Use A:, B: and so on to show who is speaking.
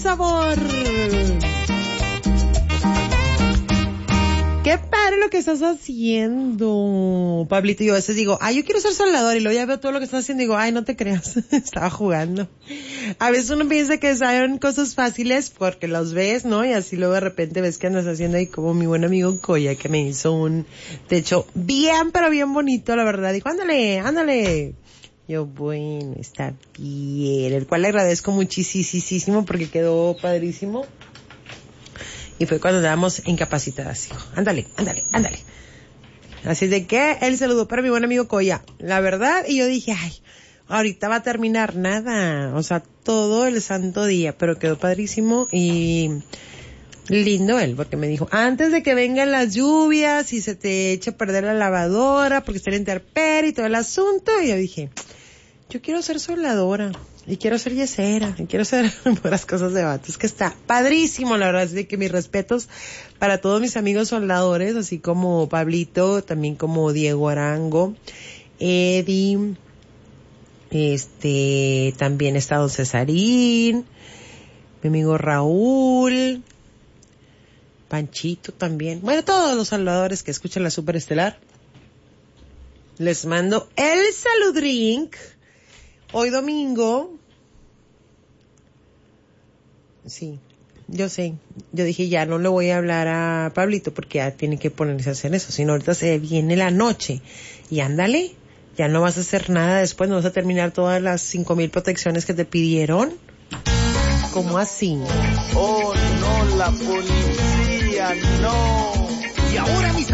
A: sabor. Qué padre lo que estás haciendo, Pablito. Yo a veces digo, yo quiero ser soldador, y luego ya veo todo lo que estás haciendo y digo, no te creas, estaba jugando. A veces uno piensa que son cosas fáciles porque los ves, ¿no? Y así luego de repente ves que andas haciendo ahí, como mi buen amigo Coya, que me hizo un techo bien, pero bien bonito, la verdad. Dijo, ándale. Yo, bueno, está bien. El cual le agradezco muchísimo porque quedó padrísimo. Y fue cuando estábamos incapacitadas, hijo. Ándale. Así de que él saludó para mi buen amigo Coya. La verdad, y yo dije, ahorita va a terminar nada. O sea, todo el santo día. Pero quedó padrísimo y lindo él, porque me dijo, antes de que vengan las lluvias y se te eche a perder la lavadora, porque está en intemperie y todo el asunto. Y yo dije, yo quiero ser soldadora. Y quiero ser yesera, y quiero hacer puras cosas de vatos, que está padrísimo, la verdad. Así que mis respetos para todos mis amigos soldadores, así como Pablito, también como Diego Arango, Eddie, también está don Cesarín, mi amigo Raúl, Panchito también. Bueno, todos los soldadores que escuchan la Superestelar, les mando el saludrink. Hoy domingo, sí, yo sé, yo dije ya no le voy a hablar a Pablito porque ya tiene que ponerse a hacer eso, sino ahorita se viene la noche y ándale, ya no vas a hacer nada después, no vas a terminar todas las 5,000 protecciones que te pidieron. ¿Cómo así?
B: Oh no, la policía, no. Y ahora mis